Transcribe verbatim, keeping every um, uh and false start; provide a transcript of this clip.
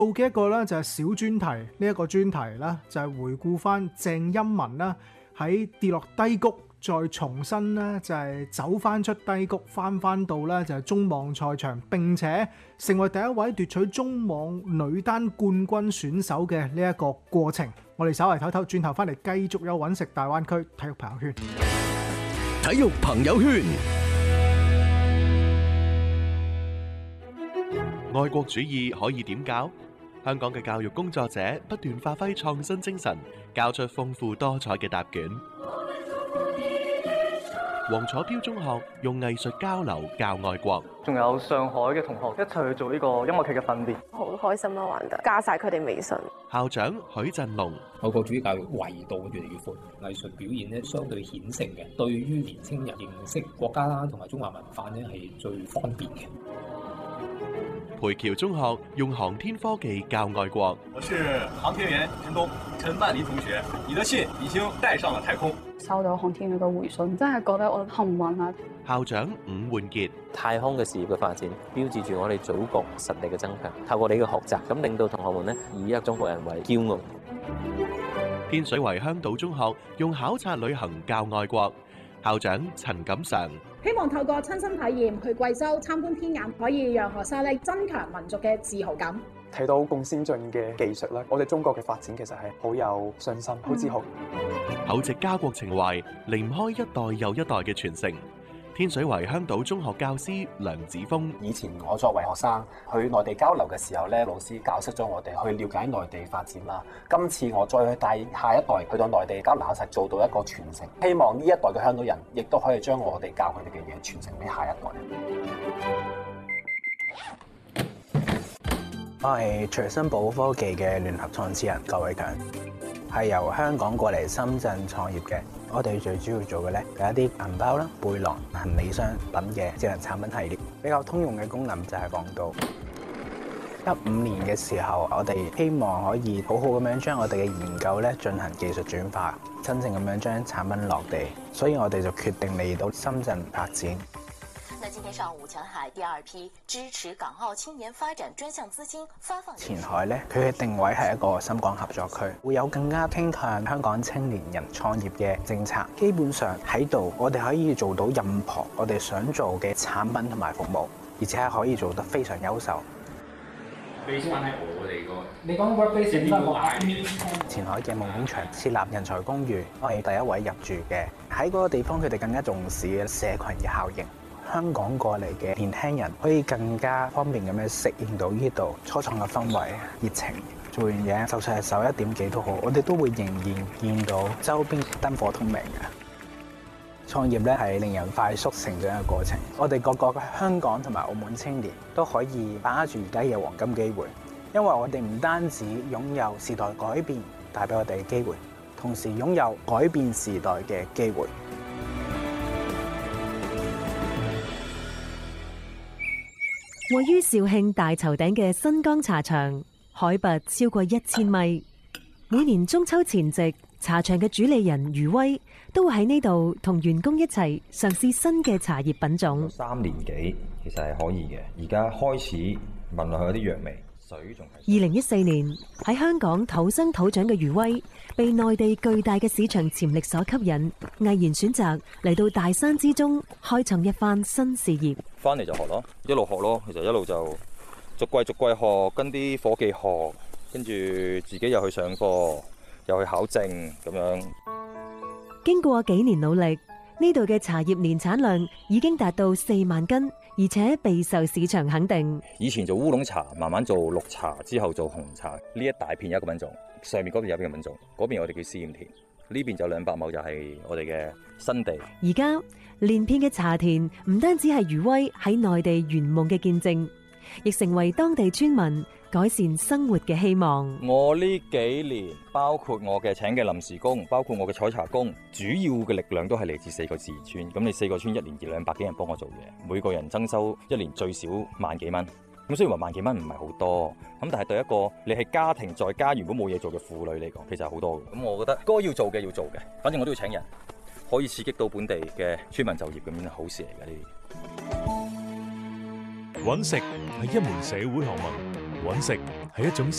做嘅一個咧就係小專題，呢一個專題咧就係回顧翻鄭欽文啦喺跌落低谷，再重新咧就係走翻出低谷，翻翻到咧就係中網賽場，並且成為第一位奪取中網女單冠軍選手嘅呢一個過程。我哋稍為唞唞，轉頭翻嚟繼續有揾食大灣區體育朋友圈。 體育朋友圈。愛國主義可以點教？香港嘅教育工作者不斷發揮創新精神，教出豐富多彩嘅答卷。黃楚標中學用藝術交流教愛國， 仲有上海嘅同學一齊去做呢個音樂劇嘅訓練， 好開心啦！玩得加晒佢哋微信。 校長許振龍， 愛國主義教育維度越嚟越闊，藝術表現咧相對顯性嘅，對於年青人認識國家啦同埋中華文化咧係最方便嘅。 培僑中學用航天科技教愛國。 我是航天員陳東，陳曼妮同學，你的信已經帶上了太空。 收到航天員嘅回信，真係覺得我幸運啊！ 校長伍煥傑， 太空嘅事業嘅發展，標誌住我哋祖國實力嘅增強。透過你嘅學習，咁令到同學們呢以一個中國人為驕傲。 天水圍香島中學用考察旅行教愛國。校長陳錦常， 希望透過親身體驗去貴州參觀天眼，可以讓學生咧增強民族嘅自豪感。 睇到咁先進嘅技術咧，我哋中國嘅發展其實係好有信心、好自豪。 厚植家國情懷，離唔開一代又一代嘅傳承。天水圍香島中學教師梁子峰， 以前我作為學生去內地交流嘅時候咧，老師教識咗我哋去了解內地發展啦。今次我再去帶下一代去到內地交流，實做到一個傳承。希望呢一代嘅香島人亦都可以將我哋教佢哋嘅嘢傳承俾下一代。 我係隨身寶科技嘅聯合創始人郭偉強，係由香港過嚟深圳創業嘅。我哋最主要做嘅咧，係一啲銀包啦、背囊、行李箱等嘅智能產品系列。比較通用嘅功能就係防盜。一五年嘅時候，我哋希望可以好好咁樣將我哋嘅研究咧進行技術轉化，真正咁樣將產品落地。所以我哋就決定嚟到深圳發展。 那今天上午，前海第二批支持港澳青年發展專項資金發放。 前海咧，佢嘅定位係一個深港合作區，會有更加傾向香港青年人創業嘅政策。基本上喺度，我哋可以做到任何我哋想做嘅產品同埋服務，而且係可以做得非常優秀。 base 翻喺我哋個， 你講 workbase 點解？ 前海嘅夢工場設立人才公寓，我係第一位入住嘅。喺嗰個地方，佢哋更加重視嘅社群嘅效應。香港過嚟嘅年輕人可以更加方便咁樣適應到呢度初創嘅氛圍、熱情。做完嘢，就算係十一點幾都好，我哋都會仍然見到周邊燈火通明嘅。創業咧係令人快速成長嘅過程。我哋各個嘅香港同埋澳門青年都可以把握住而家嘅黃金機會，因為我哋唔單止擁有時代改變帶俾我哋嘅機會，同時擁有改變時代嘅機會。 位於肇慶大頭頂嘅新江茶場，海拔超過一千米。每年中秋前夕，茶場嘅主理人余威都會喺呢度同員工一齊嘗試新嘅茶葉品種。 三年幾其實係可以嘅，而家開始聞落去有啲藥味。水仲係。 二零一四年喺香港土生土長嘅余威，被內地巨大嘅市場潛力所吸引，毅然選擇嚟到大山之中，開創一番新事業。 翻嚟就學咯，一路學咯，其實一路就逐季逐季學，跟啲伙計學，跟住自己又去上課，又去考證咁樣。 經過幾年努力，呢度嘅茶葉年產量已經達到四萬斤，而且備受市場肯定。 以前做烏龍茶，慢慢做綠茶，之後做紅茶。呢一大片有一個品種，上面嗰邊有一個品種，嗰邊我哋叫試驗田，呢邊就兩百畝就係我哋嘅新地。 而家連片嘅茶田唔單止係余威喺內地圓夢嘅見證，亦成為當地村民改善生活嘅希望。 我呢幾年，包括我嘅請嘅臨時工，包括我嘅採茶工，主要嘅力量都係嚟自四個自然村。咁你四個村一年二兩百幾人幫我做嘢，每個人增收一年最少萬幾蚊。咁雖然話萬幾蚊唔係好多，咁但係對一個你係家庭在家原本冇嘢做嘅婦女嚟講，其實係好多嘅。咁我覺得該要做嘅要做嘅，反正我都要請人，可以刺激到本地嘅村民就業，咁樣係好事嚟嘅呢啲。 揾食係一門社會學問，揾食係一種